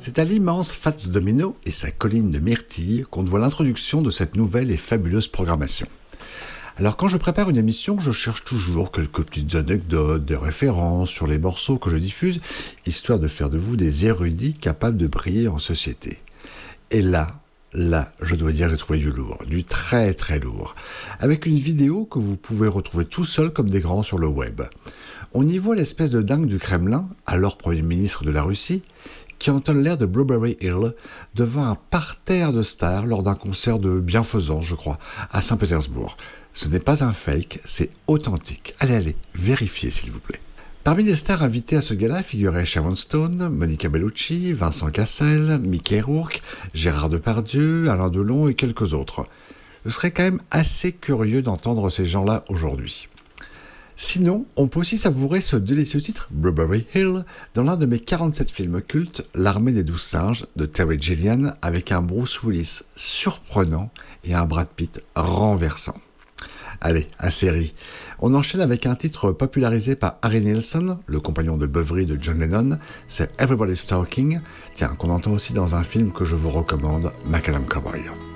C'est à l'immense Fats Domino et sa colline de myrtilles qu'on doit l'introduction de cette nouvelle et fabuleuse programmation. Alors quand je prépare une émission, je cherche toujours quelques petites anecdotes, des références sur les morceaux que je diffuse, histoire de faire de vous des érudits capables de briller en société. Et là, je dois dire, j'ai trouvé du lourd, du très très lourd, avec une vidéo que vous pouvez retrouver tout seul comme des grands sur le web. On y voit l'espèce de dingue du Kremlin, alors Premier ministre de la Russie, qui entonne l'air de Blueberry Hill devant un parterre de stars lors d'un concert de bienfaisance, je crois, à Saint-Pétersbourg. Ce n'est pas un fake, c'est authentique. Allez, vérifiez s'il vous plaît. Parmi les stars invitées à ce gala figuraient Sharon Stone, Monica Bellucci, Vincent Cassel, Mickey Rourke, Gérard Depardieu, Alain Delon et quelques autres. Je serais quand même assez curieux d'entendre ces gens-là aujourd'hui. Sinon, on peut aussi savourer ce délicieux titre, Blueberry Hill, dans l'un de mes 47 films cultes, L'Armée des 12 singes, de Terry Gilliam, avec un Bruce Willis surprenant et un Brad Pitt renversant. Allez, à série. On enchaîne avec un titre popularisé par Harry Nilsson, le compagnon de beuverie de John Lennon, c'est Everybody's Talking, qu'on entend aussi dans un film que je vous recommande, Macadam Cowboy.